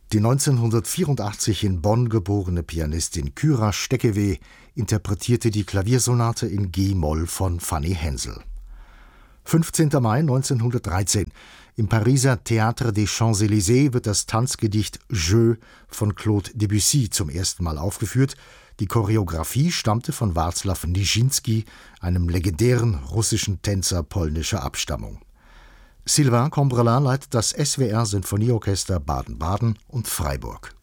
Die 1984 in Bonn geborene Pianistin Kyra Steckeweh interpretierte die Klaviersonate in G-Moll von Fanny Hensel. 15. Mai 1913. Im Pariser Théâtre des Champs-Élysées wird das Tanzgedicht Jeux von Claude Debussy zum ersten Mal aufgeführt. Die Choreografie stammte von Wacław Nijiński, einem legendären russischen Tänzer polnischer Abstammung. Sylvain Combrelin leitet das SWR Sinfonieorchester Baden-Baden und Freiburg.